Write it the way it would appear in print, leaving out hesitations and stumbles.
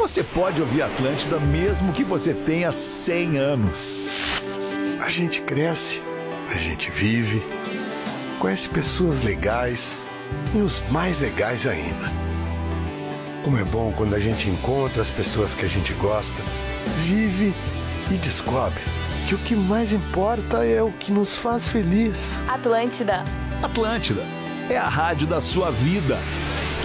você pode ouvir Atlântida mesmo que você tenha 100 anos. A gente cresce, a gente vive, conhece pessoas legais e os mais legais ainda. Como é bom quando a gente encontra as pessoas que a gente gosta, vive e descobre que o que mais importa é o que nos faz feliz. Atlântida. Atlântida é a rádio da sua vida.